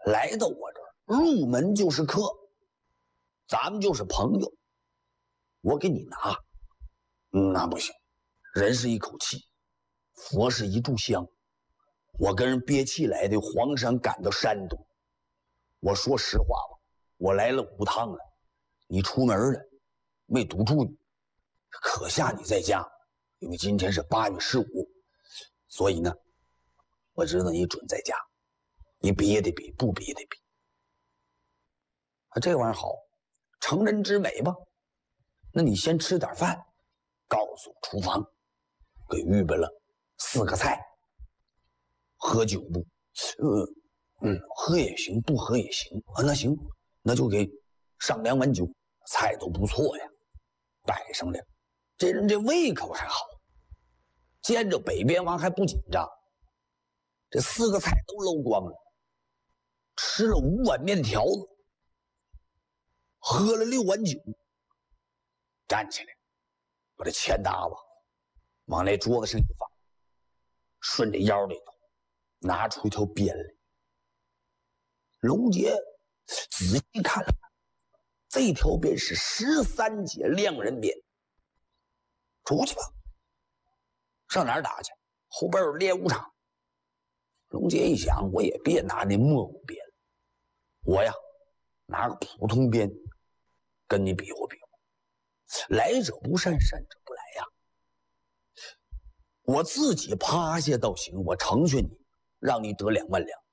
来到我这儿，入门就是客，咱们就是朋友。我给你拿，那不行。人是一口气，佛是一炷香。我跟人憋气来的，黄山赶到山东。我说实话吧，我来了5趟了，你出门了，没堵住你。可下你在家，因为今天是8月15，所以呢，我知道你准在家，你比也得比，不比也得比。这玩意儿好，成人之美吧。那你先吃点饭，告诉厨房，给预备了4个菜。喝酒不？喝也行，不喝也行啊。那行，那就给上2碗酒，菜都不错呀，摆上来。这人这胃口还好，见着北边王还不紧张。这4个菜都搂光了，吃了5碗面条子，喝了6碗酒，站起来，把这钱搭子往那桌子上一放，顺着腰里头拿出一条鞭来。龙杰仔细看了看，这条鞭是13节亮人鞭。出去吧，上哪儿打去？后边有练武场。龙杰一想，我也别拿那蘑菇鞭了，我呀拿个普通鞭跟你比划比划。来者不善，善者不来呀。我自己趴下倒行，我成全你，让你得2万两。